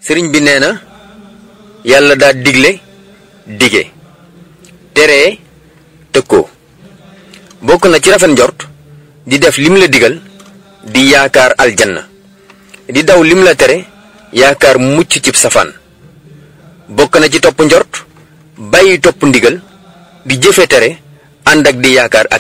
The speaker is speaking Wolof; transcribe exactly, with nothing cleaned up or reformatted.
sëriñ bi nee na yàlla daa digle dige tere tëkkoo bokk na ci rafet njort di def lim la digal di yaakaar aljanna di daw lim la tere yaakaar mucc cib safaan bokk na ci topp njort bàyyi topp ndigal di jëfe tere ànd ak di yaakaar ak